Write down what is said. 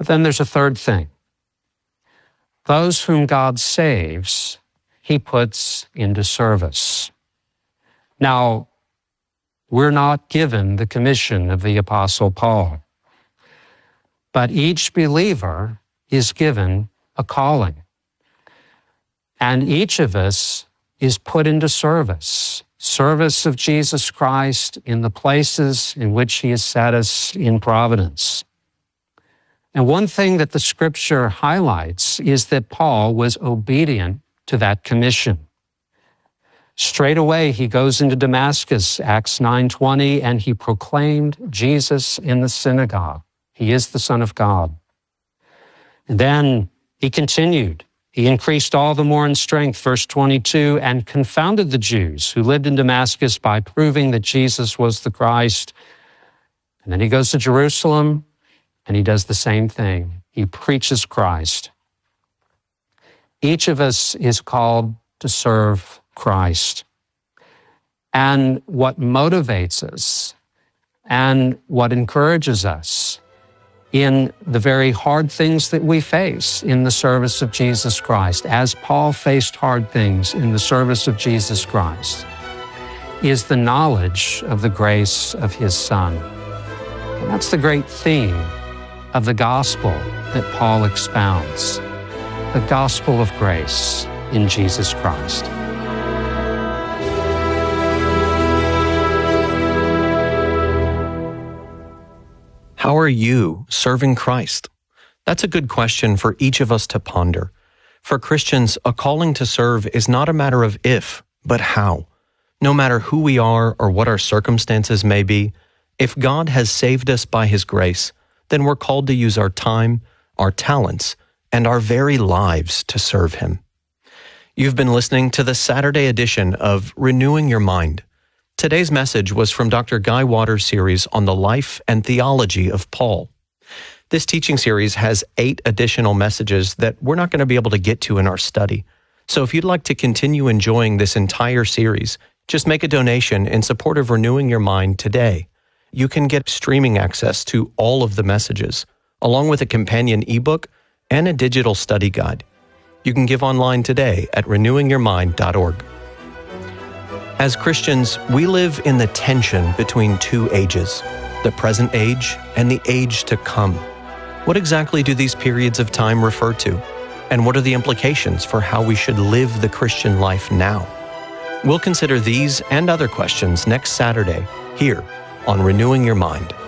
But then there's a third thing. Those whom God saves, he puts into service. Now, we're not given the commission of the Apostle Paul, but each believer is given a calling. And each of us is put into service of Jesus Christ in the places in which he has set us in providence. And one thing that the scripture highlights is that Paul was obedient to that commission. Straight away, he goes into Damascus, Acts 9:20, and he proclaimed Jesus in the synagogue. He is the Son of God. And then he continued. He increased all the more in strength, verse 22, and confounded the Jews who lived in Damascus by proving that Jesus was the Christ. And then he goes to Jerusalem, and he does the same thing. He preaches Christ. Each of us is called to serve Christ. And what motivates us and what encourages us in the very hard things that we face in the service of Jesus Christ, as Paul faced hard things in the service of Jesus Christ, is the knowledge of the grace of his Son. And that's the great theme of the gospel that Paul expounds, the gospel of grace in Jesus Christ. How are you serving Christ? That's a good question for each of us to ponder. For Christians, a calling to serve is not a matter of if, but how. No matter who we are or what our circumstances may be, if God has saved us by his grace, then we're called to use our time, our talents, and our very lives to serve him. You've been listening to the Saturday edition of Renewing Your Mind. Today's message was from Dr. Guy Waters' series on the life and theology of Paul. This teaching series has 8 additional messages that we're not going to be able to get to in our study. So if you'd like to continue enjoying this entire series, just make a donation in support of Renewing Your Mind today. You can get streaming access to all of the messages, along with a companion ebook and a digital study guide. You can give online today at renewingyourmind.org. As Christians, we live in the tension between 2 ages, the present age and the age to come. What exactly do these periods of time refer to? And what are the implications for how we should live the Christian life now? We'll consider these and other questions next Saturday here on Renewing Your Mind.